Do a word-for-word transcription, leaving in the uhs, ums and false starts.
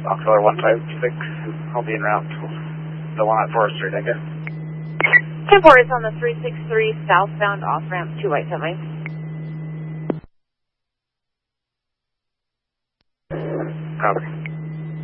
Auxiliary one five six, I'll be en route to the one at Forest Street, I guess. ten four is on the three six three southbound off-ramp to White Subway. Copy.